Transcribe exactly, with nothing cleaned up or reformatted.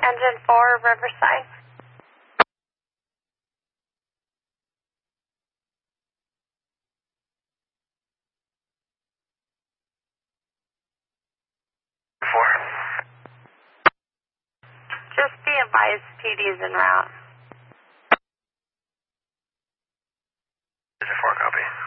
Engine four, Riverside. Four. Just be advised, P D's en route. Engine four, copy.